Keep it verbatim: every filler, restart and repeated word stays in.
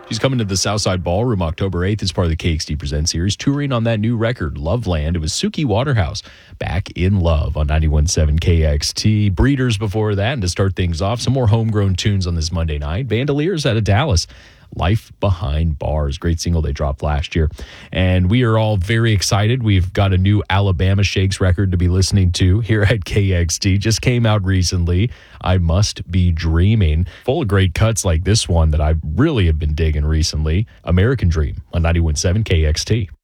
She's coming to the Southside Ballroom October eighth as part of the K X T Presents series, touring on that new record, Loveland. It was Suki Waterhouse, Back in Love on ninety-one point seven K X T. Breeders before that, and to start things off, some more homegrown tunes on this Monday night. Bandoliers out of Dallas. Life Behind Bars, great single they dropped last year. And we are all very excited. We've got a new Alabama Shakes record to be listening to here at K X T. Just came out recently. I Must Be Dreaming. Full of great cuts like this one that I really have been digging recently. American Dream on ninety-one point seven K X T.